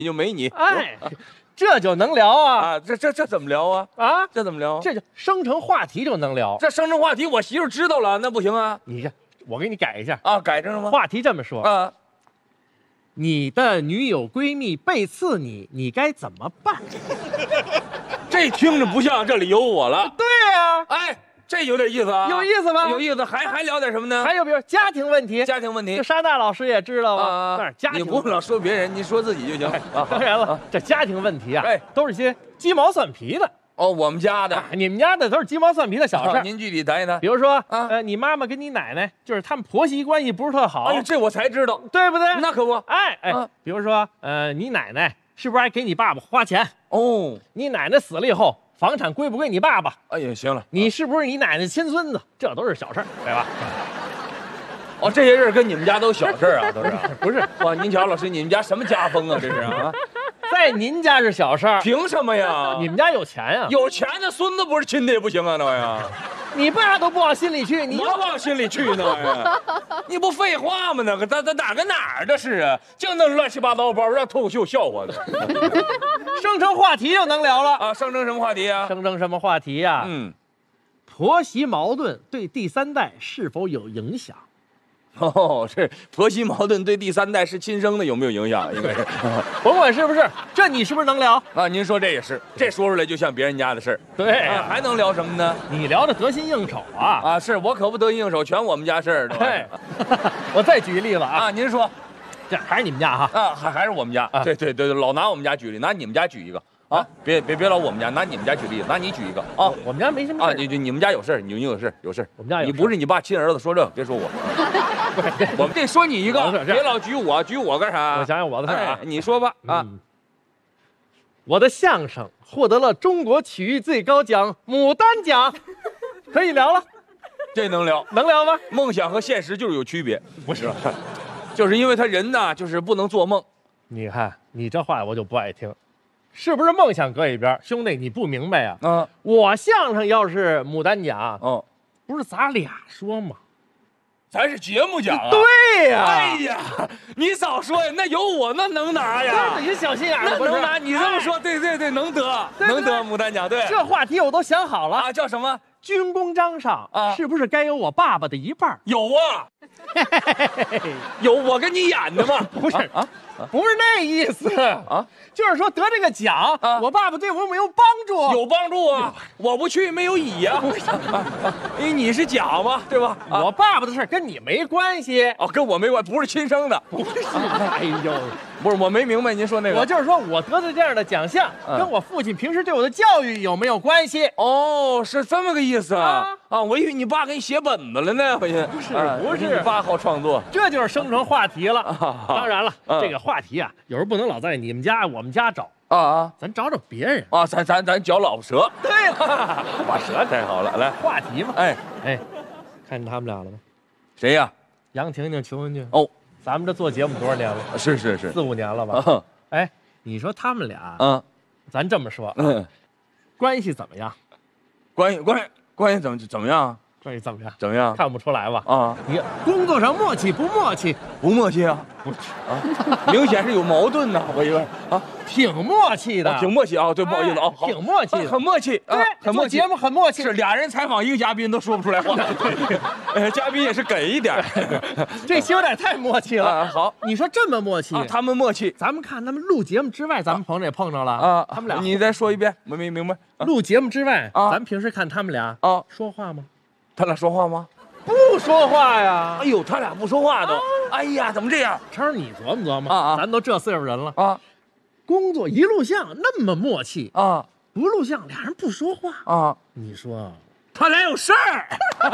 就没你。 哎，这就能聊啊！ 啊，这怎么聊啊？ 啊， 这怎么聊？ 这就生成话题就能聊。 这生成话题，我媳妇知道了，那不行啊！ 你这，我给你改一下啊，改成什么？ 话题这么说啊， 你的女友闺蜜背刺你，你该怎么办？ 这听着不像这里有我了。 对呀， 哎，这有点意思啊， 有意思吧？ 有意思，还聊点什么呢？ 还有比如家庭问题， 家庭问题这。沙大老师也知道啊但是家庭你不用老说别人，你说自己就行。啊， 当然了，这家庭问题啊， 哎都是些鸡毛蒜皮的。 哦，我们家的， 你们家的都是鸡毛蒜皮的小事儿。 您具体谈一谈比。如说， 啊你妈妈跟你奶奶，就是他们婆媳关系不是特好， 哎呀，这我才知道， 对不对？ 那可不。 哎， 啊比如说，你奶奶是不是还给你爸爸花钱？ 哦， 你奶奶死了以后，房产归不归你爸爸？ 哎呀，行了， 你是不是你奶奶亲孙子？这都是小事儿，对吧？ 哦，这些事儿跟你们家都小事儿啊，都是啊。 不是， 哇，您瞧，老师，你们家什么家风啊？这是啊？ 在您家是小事儿， 凭什么呀？ 你们家有钱呀、 有钱的孙子不是亲的也不行啊，那玩意儿。 你爸都不往心里去，你我往心里去那玩意儿，你不废话吗？那个咱哪跟哪儿的是啊？净弄乱七八糟包，让脱口秀笑话的生成话题就能聊了。 啊！上升什么话题啊？ 生成什么话题呀、婆媳矛盾对第三代是否有影响？ 哦，这婆媳矛盾对第三代是亲生的有没有影响？应该是甭管是不是，这你是不是能聊？ 啊。您说这也是，这说出来就像别人家的事儿。 对啊，还能聊什么呢？ 你聊的得心应手啊！ 啊，是我可不得心应手，全我们家事儿。 对，我再举个例子啊， 啊，您说这还是你们家哈。 啊，还是我们家。 啊对对对，老拿我们家举例，拿你们家举一个啊！别老我们家，拿你们家举例子，拿你举一个啊！ 我们家没什么啊， 事儿你们家有事儿，你有事儿有事儿。 我们家有事儿你不是你爸亲儿子，说这别说我，我们得说你一个不是， 别老举我干啥？ 我想想我的事儿啊哎，你说吧啊。 我的相声获得了中国曲艺最高奖牡丹奖，可以聊了， 这能聊？ 能聊吗？ 梦想和现实就是有区别， 不是， 就是因为他人呢，就是不能做梦。 你看你这话我就不爱听，是不是梦想搁一边？兄弟，你不明白呀、 啊， 我相声要是牡丹奖， 哦， 不是咱俩说吗？ 咱是节目奖啊。 对呀、 哎呀，你早说呀，那有我那能拿呀这。你小心眼儿，不是那能拿，你这么说，对对对，能得， 对不对能得牡丹奖，对。 这话题我都想好了。 啊，叫什么？ 军功章上啊是不是该有我爸爸的一半儿？ 有啊，有我跟你演的吗？ 不是啊不是那意思啊， 就是说得这个奖， 啊我爸爸对我有没有帮助？ 有帮助啊！我不去没有乙呀，因为你是甲嘛，对吧？啊我爸爸的事儿跟你没关系。 哦，跟我没关，不是亲生的。 哎呦， 不是，我没明白您说那个。 我就是说我得的这样的奖项， 嗯跟我父亲平时对我的教育有没有关系？ 哦，是这么个意思啊啊！ 我以为你爸给你写本子了呢，我寻不是啊不是我以为你爸好创作。 这就是生成话题了。 啊当然了， 嗯这个话题啊，有时候不能老在你们家、我们家找， 啊咱找找别人。 啊！咱嚼老婆舌， 对了， 把舌太好了，来， 话题嘛。 哎， 哎，看见他们俩了吗？ 谁呀？ 杨婷婷、裘文俊。 哦， 咱们这做节目多少年了？ 是 4、5年了吧？ 啊哎，你说他们俩， 嗯咱这么说， 嗯， 关系怎么样？ 关系怎么样？ 关系怎么样？ 怎么样？ 看不出来吧？ 啊， 你工作上默契不默契？ 不默契啊？ 不是， 明显是有矛盾呐，我以为啊， 挺默契的， 挺默契啊，对，不好意思啊，好挺默契的， 很默契啊， 对， 很默契。 做节目很默契。 是俩人采访一个嘉宾都说不出来话，嘉宾也是给一点这期有点太默契了。 啊。好你说这么默契， 啊，他们默契咱们看他们录节目之外，咱们朋友也碰着了啊。 他们俩你再说一遍，没明白录节目之外， 啊咱平时看他们俩啊？ 说话吗？ 他俩说话吗？ 不说话呀哎。呦，他俩不说话都。哎呀，怎么这样超儿，你琢磨琢磨啊咱都这岁数人了， 啊工作一录像那么默契， 啊不录像俩人不说话， 啊？ 你说他俩有事儿。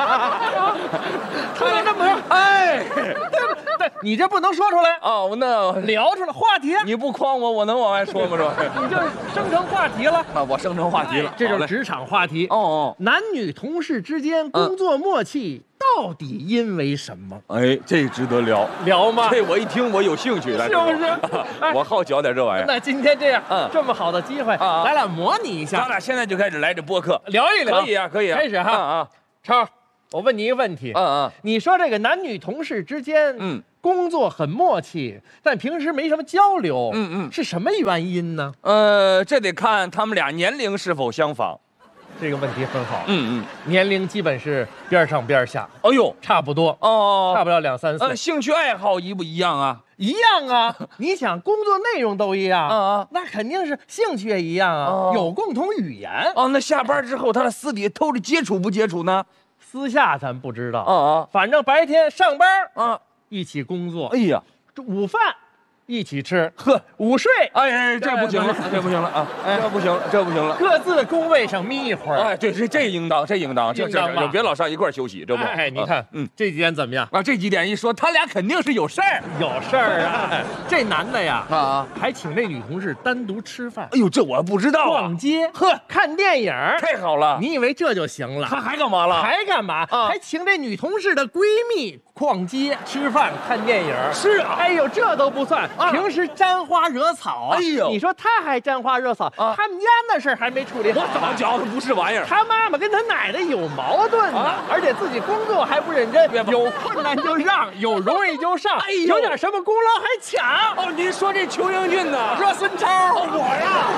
他俩这么说， 哎， 对，你这不能说出来， 哦，那聊出来话题， 你不诓我，我能往外说吗？说你就生成话题了， 啊，我生成话题了，好嘞这就是职场话题。 哦男女同事之间工作默契到底因为什么？ 哦，哎，这值得聊。 聊吗？ 这我一听我有兴趣了， 是不是？哎我好嚼点这玩意儿。 那今天这样， 嗯这么好的机会， 啊咱俩模拟一下， 咱俩现在就开始来这播客， 聊一聊。 可以啊，可以啊， 开始哈啊超， 我问你一个问题，你说这个男女同事之间，工作很默契，但平时没什么交流，是什么原因呢？ 这得看他们俩年龄是否相仿。 这个问题很好，年龄基本是边上边下， 哎呦， 差不多哦， 差不了2、3岁。 兴趣爱好一不一样啊？ 一样啊，你想工作内容都一样那肯定是兴趣也一样啊，有共同语言。 那下班之后他俩私底偷着接触不接触呢？ 私下咱不知道反正白天上班一起工作。 哎呀， 午饭一起吃，午睡， 这不行了，这不行了啊！这不行了，这不行了。 各自的工位上眯一会儿。 对，这应当，这别老上一块休息，这不？ 你看，这几点怎么样啊？这几点一说，他俩肯定是有事儿， 有事儿啊！这男的呀，还请这女同事单独吃饭。 哎呦，这我不知道。 逛街，看电影， 太好了！ 你以为这就行了？ 他还干嘛了？ 还干嘛？还请这女同事的闺蜜逛街、吃饭、看电影。 是啊， 哎呦，这都不算。平时沾花惹草哎呦， 你说他还沾花惹草他们家那事儿还没处理好。 我早觉得不是玩意儿。 他妈妈跟他奶奶有矛盾呢，而且自己工作还不认真，有困难就让，有容易就上，有点什么功劳还抢。 您说这邱英俊呢？ 我说孙超， 我呀。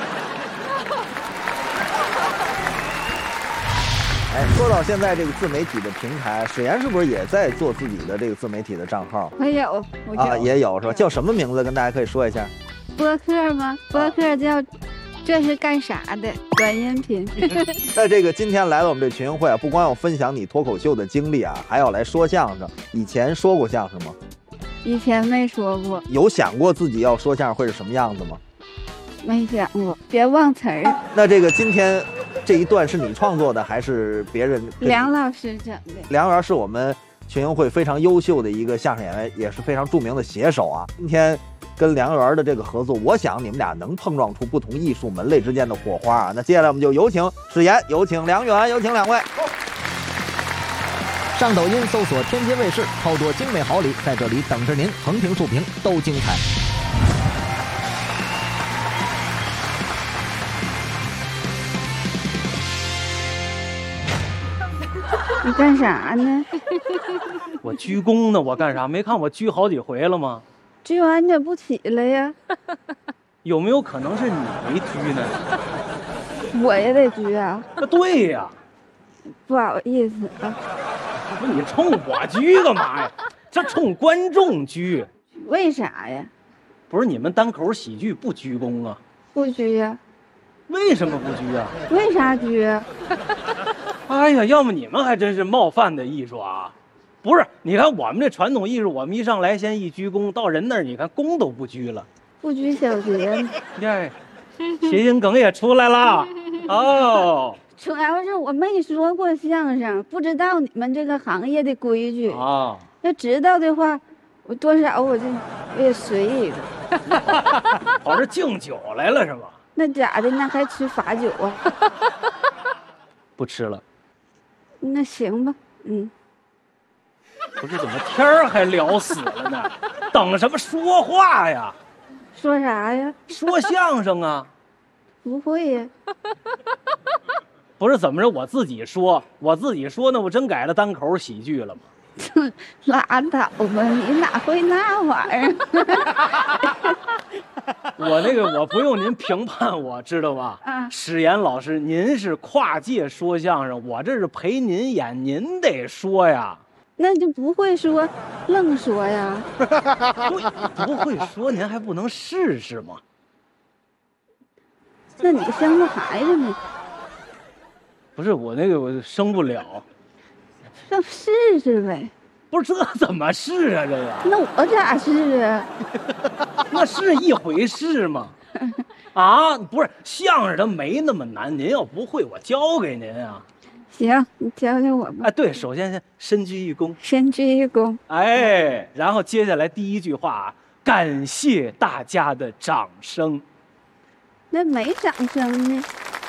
说到现在这个自媒体的平台，水岩是不是也在做自己的这个自媒体的账号？ 我有， 也有是吧？叫什么名字？跟大家可以说一下。 播客吗？播客叫这是干啥的短音频。 在这个今天来到我们这群英会不光要分享你脱口秀的经历还要来说相声。以前说过相声吗？ 以前没说过。 有想过自己要说相声会是什么样子吗？ 没想过，别忘词儿。 那这个今天这一段是你创作的还是别人？ 梁老师整的。 梁元是我们群英会非常优秀的一个相声演员，也是非常著名的写手今天跟梁元的这个合作，我想你们俩能碰撞出不同艺术门类之间的火花那接下来我们就有请史岩，有请梁元，有请两位。上抖音搜索天津卫视，超多精美好礼在这里等着您，横屏竖屏都精彩。 你干啥呢？ 我鞠躬呢，我干啥？没看我鞠好几回了吗？ 鞠完你咋不起来呀？ 有没有可能是你没鞠呢？ 我也得鞠啊。 对呀。 不好意思不是你冲我鞠干嘛呀？这冲观众鞠。 为啥呀？ 不是你们单口喜剧不鞠躬啊？ 不鞠呀。 为什么不鞠啊？ 为啥鞠啊？ 哎呀，要么你们还真是冒犯的艺术啊！不是，你看我们这传统艺术，我们一上来先一鞠躬，到人那儿你看躬都不鞠了， 不拘小节。 耶，谐音梗也出来了哦。 主要是我没说过相声，不知道你们这个行业的规矩啊。 要知道的话，我多少我也随一个。 跑这敬酒来了是吧？ 那咋的？那还吃罚酒啊？ 不吃了。 那行吧， 不是，怎么天儿还聊死了呢？等什么说话呀？ 说啥呀？ 说相声啊。 不会呀。 不是怎么着？我自己说，那我真改了单口喜剧了吗？ 拉倒吧，你哪会那玩意儿？ 我不用您评判我，知道吧？史岩老师，您是跨界说相声，我这是陪您演，您得说呀。 那就不会说，愣说呀。 不会说，您还不能试试吗？ 那你生个孩子呢？ 不是我我生不了。 那试试呗。 不是这怎么试啊？这个那我咋试啊？ 那是一回事吗？啊，不是相声它没那么难，您要不会我教给您啊。 行，你教教我吧。 哎，对，首先深鞠一躬， 深鞠一躬。 哎，然后接下来第一句话，感谢大家的掌声。 那没掌声呢？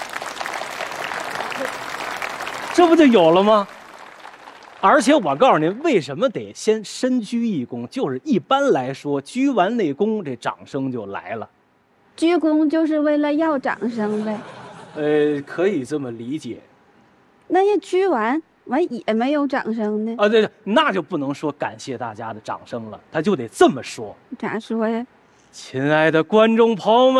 这不就有了吗？而且我告诉您，为什么得先深鞠一躬？就是一般来说，鞠完那躬，这掌声就来了。 鞠躬就是为了要掌声呗？ 可以这么理解。 那要鞠完， 完也没有掌声呢。 啊，对对，那就不能说感谢大家的掌声了，他就得这么说。 咋说呀？ 亲爱的观众朋友们。